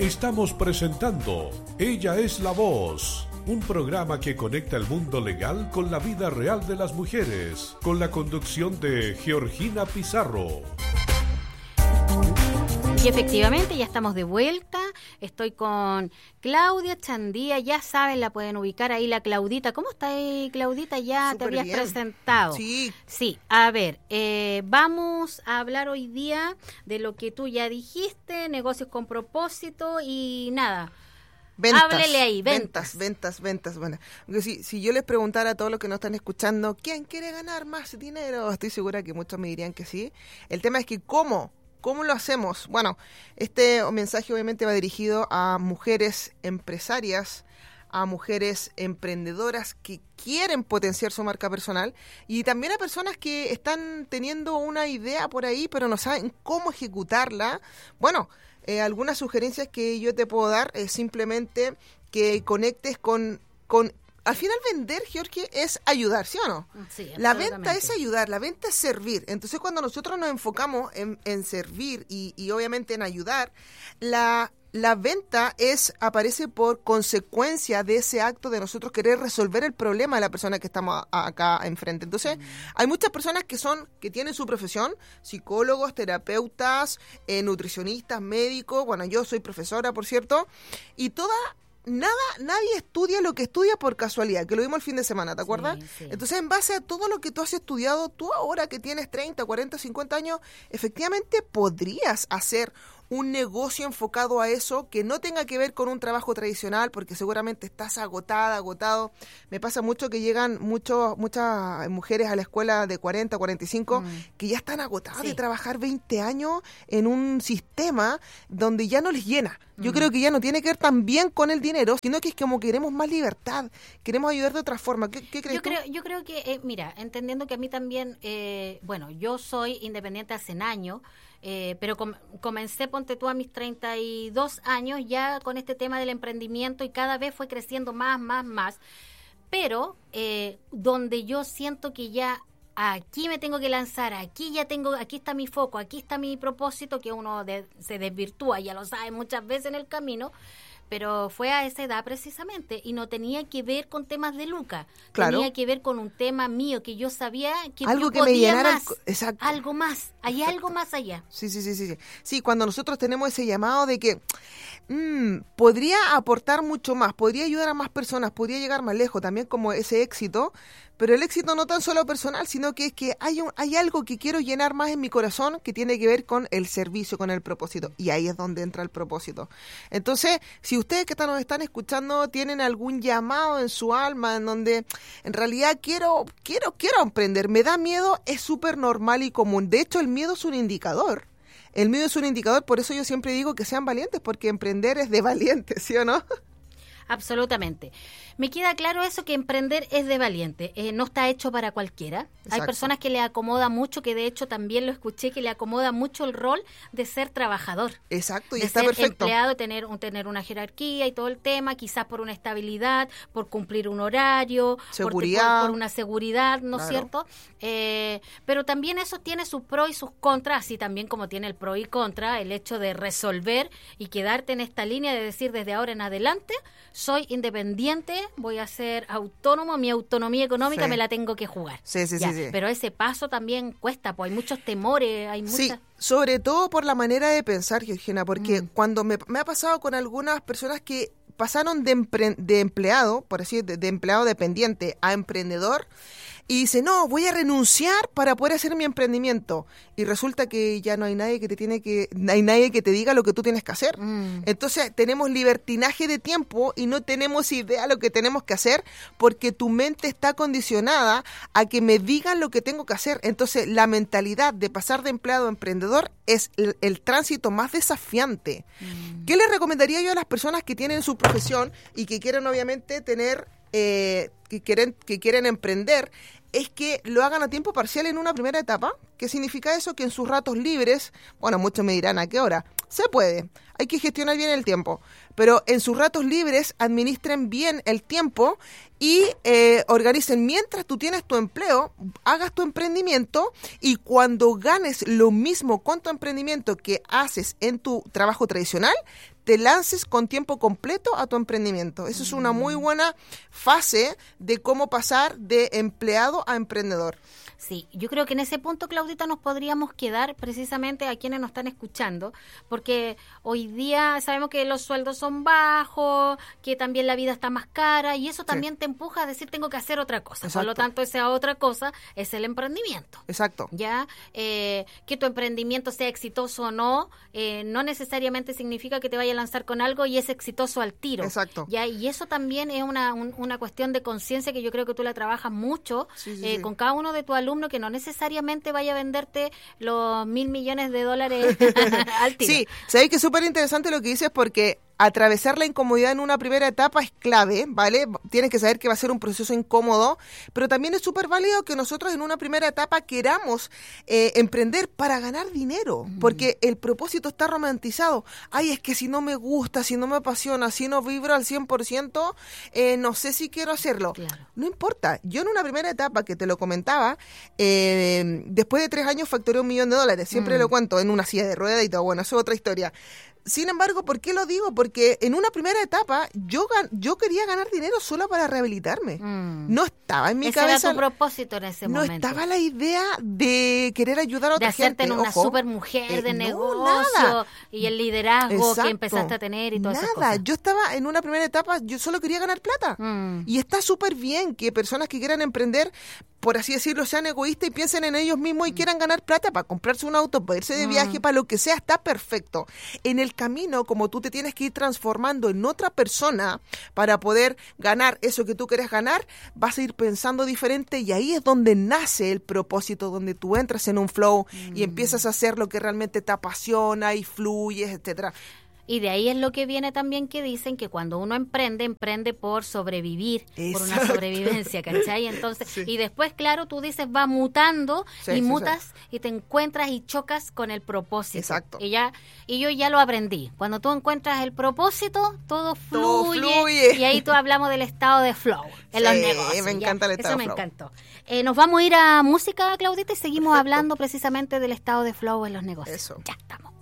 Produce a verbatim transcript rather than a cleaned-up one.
Estamos presentando Ella es la Voz, un programa que conecta el mundo legal con la vida real de las mujeres, con la conducción de Georgina Pizarro. Y efectivamente ya estamos de vuelta, estoy con Claudia Chandía, ya saben, la pueden ubicar ahí, la Claudita. ¿Cómo está ahí, Claudita? Ya Súper te habías bien. presentado. Sí. Sí, a ver, eh, vamos a hablar hoy día de lo que tú ya dijiste, negocios con propósito y nada. Ventas, Háblele ahí, ventas, ventas, ventas. Bueno, si, si yo les preguntara a todos los que nos están escuchando, ¿quién quiere ganar más dinero? Estoy segura que muchos me dirían que sí. El tema es que, ¿cómo? ¿Cómo lo hacemos? Bueno, este mensaje obviamente va dirigido a mujeres empresarias, a mujeres emprendedoras que quieren potenciar su marca personal y también a personas que están teniendo una idea por ahí pero no saben cómo ejecutarla. Bueno, eh, algunas sugerencias que yo te puedo dar es simplemente que conectes con... con Al final vender, Jorge, es ayudar, ¿sí o no? Sí, la venta es ayudar, la venta es servir. Entonces, cuando nosotros nos enfocamos en, en servir y, y obviamente en ayudar, la, la venta es aparece por consecuencia de ese acto de nosotros querer resolver el problema de la persona que estamos a, a acá enfrente. Entonces, mm. hay muchas personas que son que tienen su profesión, psicólogos, terapeutas, eh, nutricionistas, médicos. Bueno, yo soy profesora, por cierto, y toda... Nada, nadie estudia lo que estudia por casualidad, que lo vimos el fin de semana, ¿te acuerdas? Sí, sí. Entonces, en base a todo lo que tú has estudiado, tú ahora que tienes treinta, cuarenta, cincuenta años, efectivamente podrías hacer un negocio enfocado a eso que no tenga que ver con un trabajo tradicional, porque seguramente estás agotada, agotado. Me pasa mucho que llegan muchos, muchas mujeres a la escuela de cuarenta, cuarenta y cinco mm. que ya están agotadas sí. de trabajar veinte años en un sistema donde ya no les llena. Yo mm. creo que ya no tiene que ver tan bien con el dinero, sino que es como queremos más libertad, queremos ayudar de otra forma. ¿Qué, qué crees yo tú? Creo, yo creo que, eh, mira, entendiendo que a mí también, eh, bueno, yo soy independiente hace años, Eh, pero com- comencé, ponte tú, a mis treinta y dos años ya con este tema del emprendimiento y cada vez fue creciendo más, más, más. Pero eh, donde yo siento que ya aquí me tengo que lanzar, aquí ya tengo, aquí está mi foco, aquí está mi propósito, que uno de, se desvirtúa, ya lo sabe muchas veces en el camino, pero fue a esa edad precisamente y no tenía que ver con temas de lucas, claro. tenía que ver con un tema mío que yo sabía que algo yo que podía me llenara más, el... Exacto. algo más, hay Exacto. algo más allá. Sí, sí, sí, sí, sí. Sí, cuando nosotros tenemos ese llamado de que mmm, podría aportar mucho más, podría ayudar a más personas, podría llegar más lejos, también como ese éxito, pero el éxito no tan solo personal, sino que es que hay un, hay algo que quiero llenar más en mi corazón que tiene que ver con el servicio, con el propósito, y ahí es donde entra el propósito. Entonces, si ustedes que nos están escuchando tienen algún llamado en su alma en donde en realidad quiero quiero quiero emprender, me da miedo, es súper normal y común. De hecho, el miedo es un indicador. El miedo es un indicador, por eso yo siempre digo que sean valientes, porque emprender es de valientes, ¿sí o no? Absolutamente. Me queda claro eso, que emprender es de valiente, eh, no está hecho para cualquiera. Exacto. Hay personas que le acomoda mucho, que de hecho también lo escuché, que le acomoda mucho el rol de ser trabajador. Exacto, y de está ser perfecto. empleado, tener, un, tener una jerarquía y todo el tema, quizás por una estabilidad, por cumplir un horario, seguridad. Por, por una seguridad, ¿no es claro. cierto? Eh, pero también eso tiene sus pros y sus contras, así también como tiene el pro y contra, el hecho de resolver y quedarte en esta línea de decir desde ahora en adelante, soy independiente, voy a ser autónomo, mi autonomía económica sí. me la tengo que jugar. Sí, sí, ya, sí, sí. Pero ese paso también cuesta, pues hay muchos temores, hay muchas... Sí, sobre todo por la manera de pensar, Georgina, porque mm. cuando me, me ha pasado con algunas personas que pasaron de, empre- de empleado, por así de, de empleado dependiente a emprendedor, y dice, no, voy a renunciar para poder hacer mi emprendimiento. Y resulta que ya no hay nadie que te tiene que, no hay nadie que te diga lo que tú tienes que hacer. Mm. Entonces tenemos libertinaje de tiempo y no tenemos idea de lo que tenemos que hacer porque tu mente está condicionada a que me digan lo que tengo que hacer. Entonces la mentalidad de pasar de empleado a emprendedor es el, el tránsito más desafiante. Mm. ¿Qué les recomendaría yo a las personas que tienen su profesión y que quieren obviamente tener, eh, que quieren, que quieren emprender? Es que lo hagan a tiempo parcial en una primera etapa, ¿Qué significa eso? Que en sus ratos libres, bueno, muchos me dirán ¿a qué hora? Se puede, hay que gestionar bien el tiempo, pero en sus ratos libres administren bien el tiempo y eh, organicen mientras tú tienes tu empleo, hagas tu emprendimiento y cuando ganes lo mismo con tu emprendimiento que haces en tu trabajo tradicional, te lances con tiempo completo a tu emprendimiento. Eso es una muy buena fase de cómo pasar de empleado a emprendedor. Sí, yo creo que en ese punto, Claudita, nos podríamos quedar precisamente a quienes nos están escuchando, porque hoy día sabemos que los sueldos son bajos, que también la vida está más cara, y eso también sí. te empuja a decir tengo que hacer otra cosa. Exacto. Por lo tanto, esa otra cosa es el emprendimiento. Exacto. Ya, eh, que tu emprendimiento sea exitoso o no, eh, no necesariamente significa que te vaya a lanzar con algo y es exitoso al tiro. Exacto. Ya, y eso también es una, un, una cuestión de conciencia que yo creo que tú la trabajas mucho sí, sí, eh, sí. con cada uno de tus alumnos, que no necesariamente vaya a venderte los mil millones de dólares al tiro. Sí, sabéis que es súper interesante lo que dices porque atravesar la incomodidad en una primera etapa es clave, ¿vale? Tienes que saber que va a ser un proceso incómodo, pero también es súper válido que nosotros en una primera etapa queramos eh, emprender para ganar dinero, mm. porque el propósito está romantizado. Ay, es que si no me gusta, si no me apasiona, si no vibro al cien por ciento, eh, no sé si quiero hacerlo. Claro. No importa. Yo en una primera etapa, que te lo comentaba, eh, después de tres años facturé un millón de dólares. Siempre mm. lo cuento en una silla de ruedas y todo. Bueno, eso es otra historia. Sin embargo, ¿por qué lo digo? Porque en una primera etapa yo gan- yo quería ganar dinero solo para rehabilitarme. Mm. No estaba en mi ese cabeza. Era tu propósito en ese no momento. No estaba la idea de querer ayudar a otra gente. De hacerte gente. en una Ojo. super mujer eh, de no, negocio nada. Y el liderazgo Exacto. que empezaste a tener y todas nada. esas cosas. Yo estaba en una primera etapa, yo solo quería ganar plata. Mm. Y está súper bien que personas que quieran emprender, por así decirlo, sean egoístas y piensen en ellos mismos y mm. quieran ganar plata para comprarse un auto, para irse de viaje, mm. para lo que sea, está perfecto. En el camino, como tú te tienes que ir transformando en otra persona para poder ganar eso que tú quieres ganar, vas a ir pensando diferente y ahí es donde nace el propósito, donde tú entras en un flow mm. y empiezas a hacer lo que realmente te apasiona y fluyes, etcétera. Y de ahí es lo que viene también que dicen que cuando uno emprende, emprende por sobrevivir, Exacto. por una sobrevivencia, ¿cachai? Entonces, sí. y después, claro, tú dices, va mutando sí, y sí, mutas sí. y te encuentras y chocas con el propósito. Exacto. Y ya, y yo ya lo aprendí. Cuando tú encuentras el propósito, todo fluye. Todo fluye. Y ahí tú hablamos del estado de flow en sí, los negocios. me encanta ya, el estado Eso de me flow. encantó. Eh, nos vamos a ir a música, Claudita, y seguimos Perfecto. hablando precisamente del estado de flow en los negocios. Eso. Ya estamos.